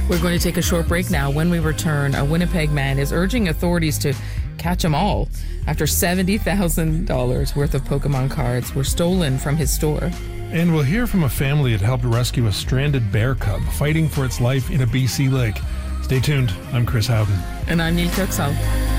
We're going to take a short break now. When we return, a Winnipeg man is urging authorities to catch them all after $70,000 worth of Pokemon cards were stolen from his store. And we'll hear from a family that helped rescue a stranded bear cub fighting for its life in a BC lake. Stay tuned. I'm Chris Howden. And I'm Neil Kirksall.